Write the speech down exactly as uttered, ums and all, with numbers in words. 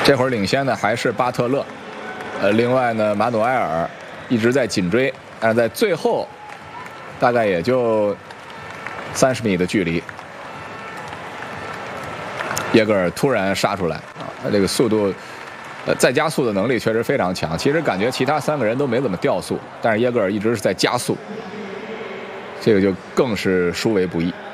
这会儿领先的还是巴特勒，呃，另外呢，马努埃尔一直在紧追，但是在最后大概也就三十米的距离，耶格尔突然杀出来啊，这个速度，呃，再加速的能力确实非常强。其实感觉其他三个人都没怎么掉速，但是耶格尔一直是在加速，这个就更是殊为不易。